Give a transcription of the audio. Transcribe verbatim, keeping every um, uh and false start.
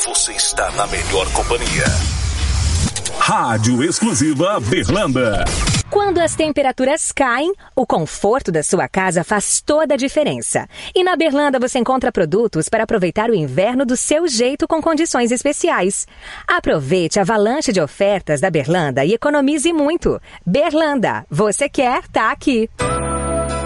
você está na melhor companhia. Rádio Exclusiva Berlanda. Quando as temperaturas caem, o conforto da sua casa faz toda a diferença. E na Berlanda você encontra produtos para aproveitar o inverno do seu jeito com condições especiais. Aproveite a avalanche de ofertas da Berlanda e economize muito. Berlanda, você quer, tá aqui.